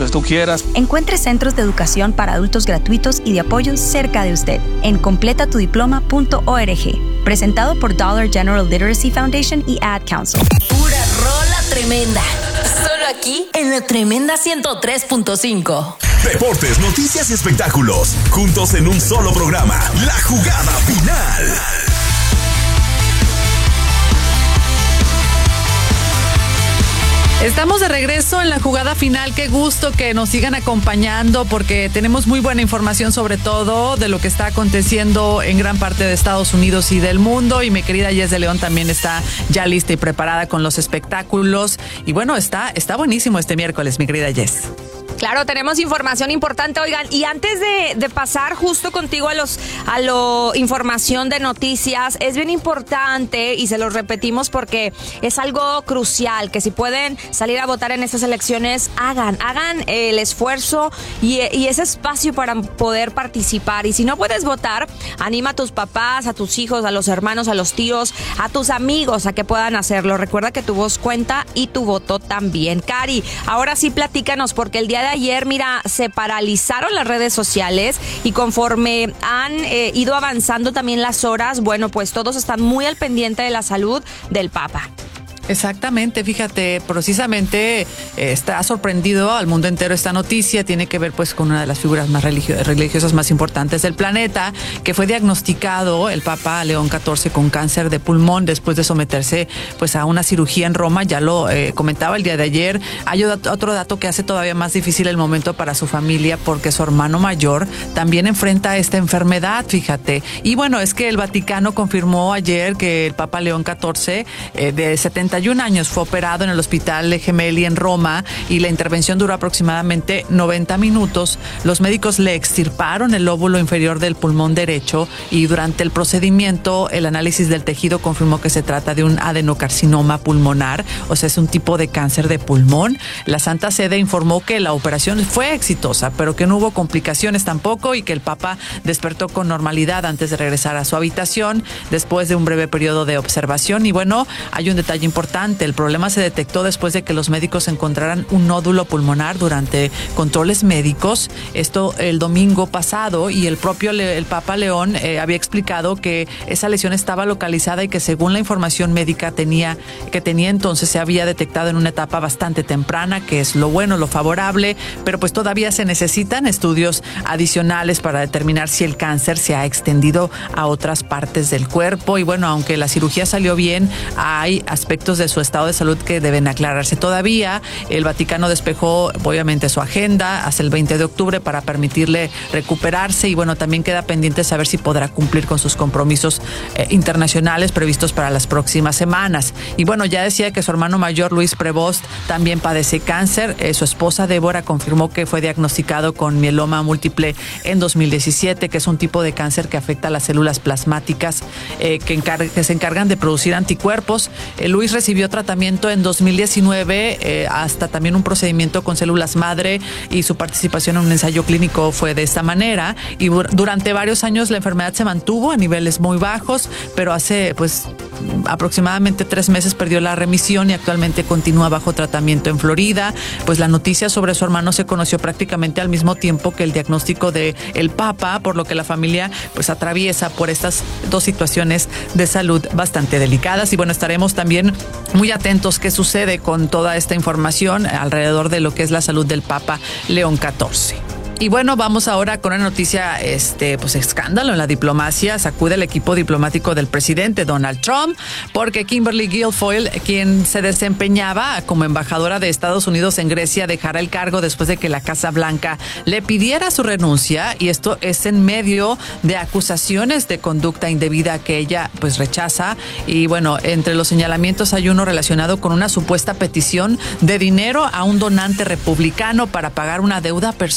que tú quieras. Encuentre centros de educación para adultos gratuitos y de apoyo cerca de usted en completatudiploma.org. Presentado por Dollar General Literacy Foundation y Ad Council. Pura rola tremenda. Solo aquí en la Tremenda 103.5. Deportes, noticias y espectáculos. Juntos en un solo programa. La Jugada Final. Estamos de regreso en la Jugada Final. Qué gusto que nos sigan acompañando porque tenemos muy buena información, sobre todo de lo que está aconteciendo en gran parte de Estados Unidos y del mundo. Y mi querida Jess de León también está ya lista y preparada con los espectáculos. Y bueno, está buenísimo este miércoles, mi querida Jess. Claro, tenemos información importante, oigan, y antes de pasar justo contigo a lo información de noticias, es bien importante y se los repetimos porque es algo crucial, que si pueden salir a votar en estas elecciones, hagan el esfuerzo y ese espacio para poder participar. Y si no puedes votar, anima a tus papás, a tus hijos, a los hermanos, a los tíos, a tus amigos a que puedan hacerlo. Recuerda que tu voz cuenta y tu voto también. Cari, ahora sí platícanos, porque el día de ayer, mira, se paralizaron las redes sociales y conforme han ido avanzando también las horas, bueno, pues todos están muy al pendiente de la salud del Papa. Exactamente, fíjate, precisamente está sorprendido al mundo entero esta noticia. Tiene que ver pues con una de las figuras más religiosas más importantes del planeta, que fue diagnosticado el Papa León XIV con cáncer de pulmón después de someterse pues a una cirugía en Roma. Ya lo comentaba el día de ayer. Hay otro dato que hace todavía más difícil el momento para su familia, porque su hermano mayor también enfrenta esta enfermedad, fíjate. Y bueno, es que el Vaticano confirmó ayer que el Papa León XIV de 71 años fue operado en el Hospital Gemelli en Roma y la intervención duró aproximadamente 90 minutos. Los médicos le extirparon el lóbulo inferior del pulmón derecho y durante el procedimiento el análisis del tejido confirmó que se trata de un adenocarcinoma pulmonar, o sea, es un tipo de cáncer de pulmón. La Santa Sede informó que la operación fue exitosa, pero que no hubo complicaciones tampoco y que el Papa despertó con normalidad antes de regresar a su habitación después de un breve periodo de observación. Y bueno, hay un detalle importante. El problema se detectó después de que los médicos encontraran un nódulo pulmonar durante controles médicos. Esto el domingo pasado, y el propio el Papa León había explicado que esa lesión estaba localizada y que según la información médica que tenía entonces se había detectado en una etapa bastante temprana, que es lo bueno, lo favorable, pero pues todavía se necesitan estudios adicionales para determinar si el cáncer se ha extendido a otras partes del cuerpo. Y bueno, aunque la cirugía salió bien, hay aspectos de su estado de salud que deben aclararse todavía. El Vaticano despejó obviamente su agenda hasta el 20 de octubre para permitirle recuperarse, y bueno, también queda pendiente saber si podrá cumplir con sus compromisos internacionales previstos para las próximas semanas. Y bueno, ya decía que su hermano mayor Luis Prevost también padece cáncer. Su esposa Débora confirmó que fue diagnosticado con mieloma múltiple en 2017, que es un tipo de cáncer que afecta a las células plasmáticas que se encargan de producir anticuerpos. Luis recibió tratamiento en 2019, hasta también un procedimiento con células madre, y su participación en un ensayo clínico fue de esta manera. Y durante varios años la enfermedad se mantuvo a niveles muy bajos, pero hace pues aproximadamente 3 meses perdió la remisión y actualmente continúa bajo tratamiento en Florida. Pues la noticia sobre su hermano se conoció prácticamente al mismo tiempo que el diagnóstico de el Papa, por lo que la familia pues atraviesa por estas dos situaciones de salud bastante delicadas. Y bueno, estaremos también muy atentos qué sucede con toda esta información alrededor de lo que es la salud del Papa León XIV. Y bueno, vamos ahora con una noticia, pues escándalo en la diplomacia. Sacude el equipo diplomático del presidente Donald Trump, porque Kimberly Guilfoyle, quien se desempeñaba como embajadora de Estados Unidos en Grecia, dejará el cargo después de que la Casa Blanca le pidiera su renuncia, y esto es en medio de acusaciones de conducta indebida que ella pues rechaza. Y bueno, entre los señalamientos hay uno relacionado con una supuesta petición de dinero a un donante republicano para pagar una deuda personal.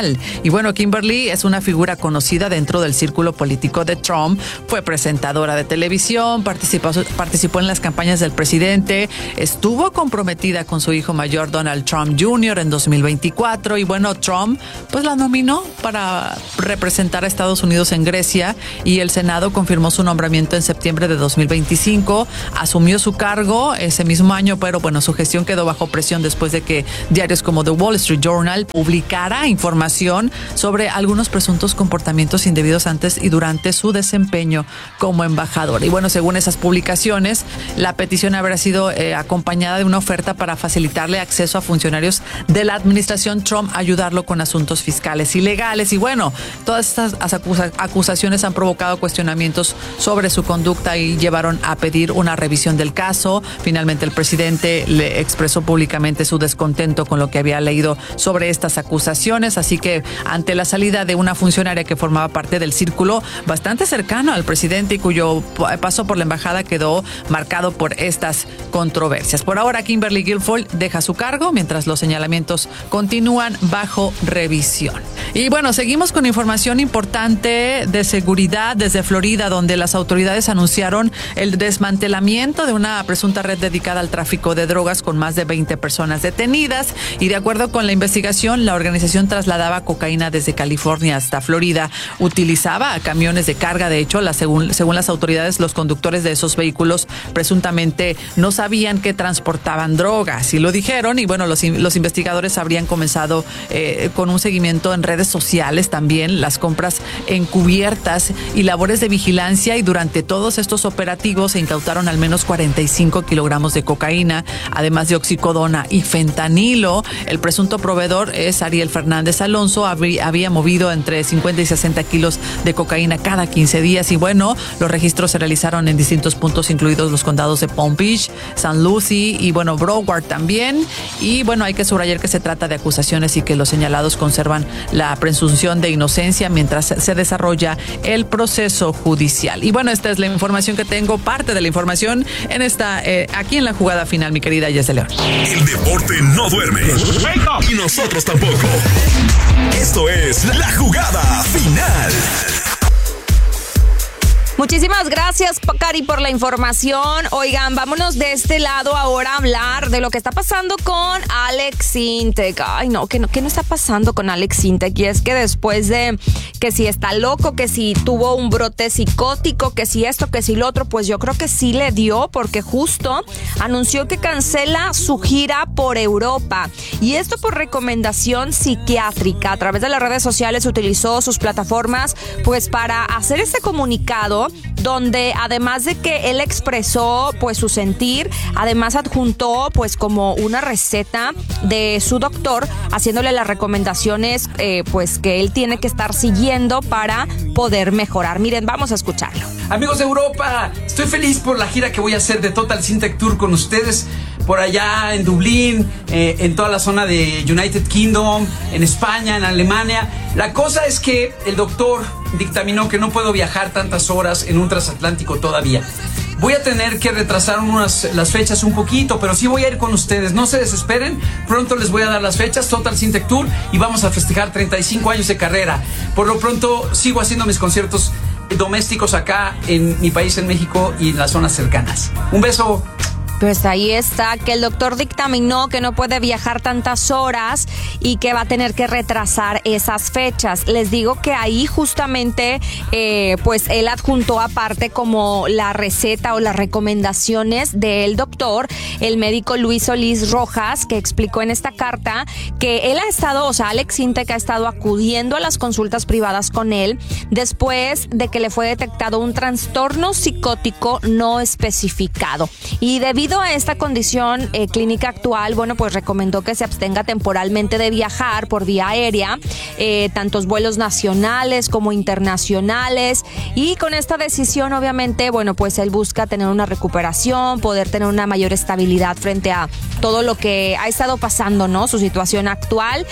final. Y bueno, Kimberly es una figura conocida dentro del círculo político de Trump. Fue presentadora de televisión, participó en las campañas del presidente, estuvo comprometida con su hijo mayor Donald Trump Jr. en 2024 y bueno, Trump pues la nominó para representar a Estados Unidos en Grecia y el Senado confirmó su nombramiento en septiembre de 2025. Asumió su cargo ese mismo año, pero bueno, su gestión quedó bajo presión después de que diarios como The Wall Street Journal publicara información sobre algunos presuntos comportamientos indebidos antes y durante su desempeño como embajador. Y bueno, según esas publicaciones, la petición habrá sido acompañada de una oferta para facilitarle acceso a funcionarios de la administración Trump, ayudarlo con asuntos fiscales y legales. Y bueno, todas estas acusaciones han provocado cuestionamientos sobre su conducta y llevaron a pedir una revisión del caso. Finalmente, el presidente le expresó públicamente su descontento con lo que había leído sobre estas acusaciones. Así que, ante la salida de una funcionaria que formaba parte del círculo bastante cercano al presidente y cuyo paso por la embajada quedó marcado por estas controversias. Por ahora, Kimberly Guilfoyle deja su cargo mientras los señalamientos continúan bajo revisión. Y bueno, seguimos con información importante de seguridad desde Florida, donde las autoridades anunciaron el desmantelamiento de una presunta red dedicada al tráfico de drogas con más de 20 personas detenidas. Y de acuerdo con la investigación, la organización trasladaba cocaína desde California hasta Florida. Utilizaba camiones de carga. De hecho, según las autoridades, los conductores de esos vehículos presuntamente no sabían que transportaban drogas. Y lo dijeron. Y bueno, los investigadores habrían comenzado con un seguimiento en redes sociales también, las compras encubiertas y labores de vigilancia. Y durante todos estos operativos se incautaron al menos 45 kilogramos de cocaína, además de oxicodona y fentanilo. El presunto proveedor es Ariel Fernández Alonso. Había movido entre 50 y 60 kilos de cocaína cada 15 días. Y bueno, los registros se realizaron en distintos puntos, incluidos los condados de Palm Beach, San Lucie y bueno, Broward también. Y bueno, hay que subrayar que se trata de acusaciones y que los señalados conservan la presunción de inocencia mientras se desarrolla el proceso judicial. Y bueno, esta es la información que tengo, parte de la información en aquí en la jugada final, mi querida Jess de León. El deporte no duerme y nosotros tampoco. Esto es La Jugada Final. Muchísimas gracias, Cari, por la información. Oigan, vámonos de este lado ahora a hablar de lo que está pasando con Alex Sintek. Ay, no, ¿qué no está pasando con Alex Sintek? Y es que después de que si está loco, que si tuvo un brote psicótico, que si esto, que si lo otro, pues yo creo que sí le dio, porque justo anunció que cancela su gira por Europa. Y esto por recomendación psiquiátrica. A través de las redes sociales utilizó sus plataformas pues para hacer este comunicado, donde además de que él expresó pues su sentir, además adjuntó pues como una receta de su doctor, haciéndole las recomendaciones pues que él tiene que estar siguiendo para poder mejorar. Miren, vamos a escucharlo. Amigos de Europa, estoy feliz por la gira que voy a hacer de Total Sintek Tour con ustedes por allá en Dublín, en toda la zona de United Kingdom, en España, en Alemania. La cosa es que el doctor dictaminó que no puedo viajar tantas horas en un transatlántico todavía. Voy a tener que retrasar las fechas un poquito, pero sí voy a ir con ustedes. No se desesperen, pronto les voy a dar las fechas, Total Sintek Tour, y vamos a festejar 35 años de carrera. Por lo pronto sigo haciendo mis conciertos domésticos acá en mi país, en México, y en las zonas cercanas. Un beso. Pues ahí está, que el doctor dictaminó que no puede viajar tantas horas y que va a tener que retrasar esas fechas. Les digo que ahí justamente pues él adjuntó aparte como la receta o las recomendaciones del doctor, el médico Luis Solís Rojas, que explicó en esta carta que él ha estado, o sea, Alex Sintek ha estado acudiendo a las consultas privadas con él después de que le fue detectado un trastorno psicótico no especificado. Y debido a esta condición clínica actual, bueno, pues recomendó que se abstenga temporalmente de viajar por vía aérea, tantos vuelos nacionales como internacionales, y con esta decisión, obviamente, bueno, pues él busca tener una recuperación, poder tener una mayor estabilidad frente a todo lo que ha estado pasando, ¿no? Su situación actual,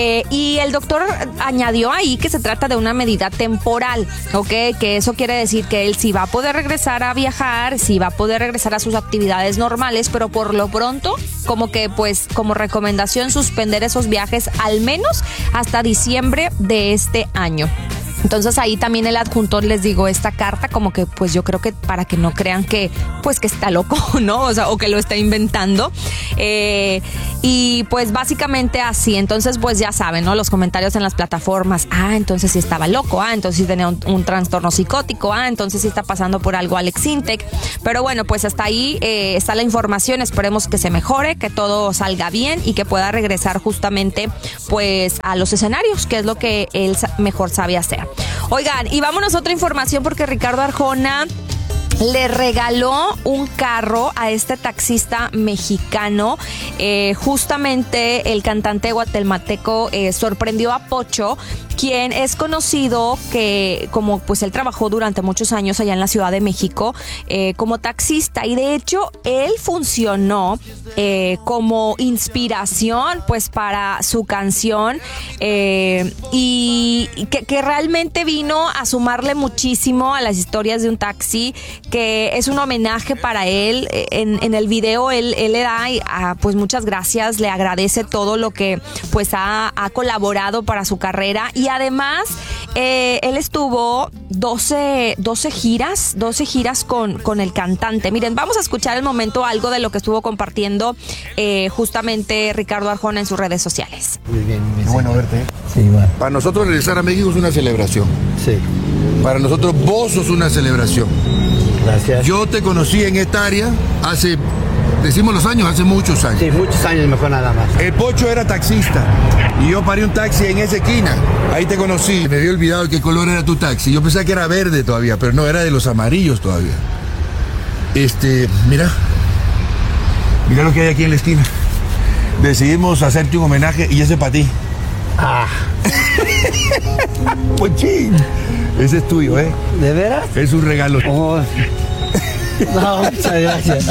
y el doctor añadió ahí que se trata de una medida temporal, ¿ok? Que eso quiere decir que él sí va a poder regresar a viajar, sí va a poder regresar a sus actividades normales, pero por lo pronto, como que pues como recomendación suspender esos viajes al menos hasta diciembre de este año. Entonces ahí también el adjunto les digo esta carta como que pues yo creo que para que no crean que pues que está loco, ¿no? O sea, o que lo está inventando. Y pues básicamente así. Entonces pues ya saben, ¿no? Los comentarios en las plataformas. Entonces sí estaba loco. Entonces sí tenía un trastorno psicótico. Entonces sí está pasando por algo Alex Intec. Pero bueno, pues hasta ahí está la información. Esperemos que se mejore, que todo salga bien y que pueda regresar justamente pues a los escenarios, que es lo que él mejor sabe hacer. Oigan, y vámonos a otra información porque Ricardo Arjona le regaló un carro a este taxista mexicano. Justamente el cantante guatemalteco sorprendió a Pocho, quien es conocido que como pues él trabajó durante muchos años allá en la Ciudad de México como taxista, y de hecho él funcionó como inspiración pues para su canción y que realmente vino a sumarle muchísimo a las historias de un taxi, que es un homenaje para él. En el video él le da pues muchas gracias, le agradece todo lo que pues ha colaborado para su carrera, y además él estuvo 12 giras con el cantante. Miren, vamos a escuchar el momento algo de lo que estuvo compartiendo justamente Ricardo Arjona en sus redes sociales. Muy bien. Qué bueno verte. Sí, igual. Para nosotros regresar a México es una celebración. Sí. Para nosotros vos sos una celebración. Gracias. Yo te conocí en esta área hace, decimos los años, hace muchos años. Sí, muchos años mejor nada más. El Pocho era taxista y yo paré un taxi en esa esquina. Ahí te conocí. Me había olvidado qué color era tu taxi. Yo pensaba que era verde todavía, pero no, era de los amarillos todavía. Mira lo que hay aquí en la esquina. Decidimos hacerte un homenaje y ese es para ti. Pochín. Ese es tuyo, ¿eh? ¿De veras? Es un regalo. Oh. No, muchas gracias.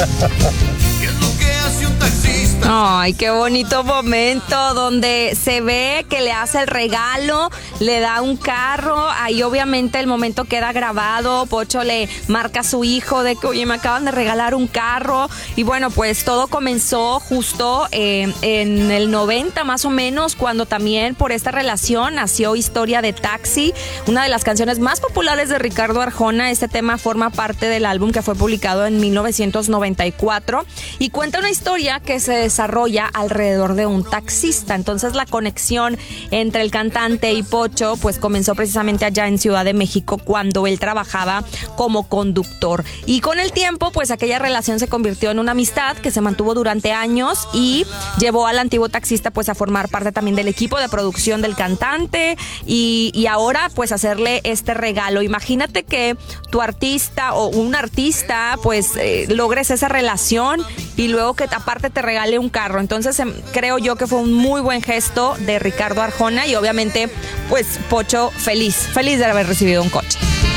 Ay, qué bonito momento donde se ve que le hace el regalo, le da un carro. Ahí obviamente el momento queda grabado. Pocho le marca a su hijo de que, oye, me acaban de regalar un carro. Y bueno, pues todo comenzó justo en el 90 más o menos, cuando también por esta relación nació Historia de Taxi, una de las canciones más populares de Ricardo Arjona. Este tema forma parte del álbum que fue publicado en 1994 y cuenta una historia que se desarrolla alrededor de un taxista. Entonces la conexión entre el cantante y Pocho pues comenzó precisamente allá en Ciudad de México, cuando él trabajaba como conductor, y con el tiempo pues aquella relación se convirtió en una amistad que se mantuvo durante años y llevó al antiguo taxista pues a formar parte también del equipo de producción del cantante y ahora pues hacerle este regalo. Imagínate que tu artista o un artista pues logres esa relación y luego que aparte te regale un carro. Entonces creo yo que fue un muy buen gesto de Ricardo Arjona, y obviamente pues Pocho feliz de haber recibido un coche.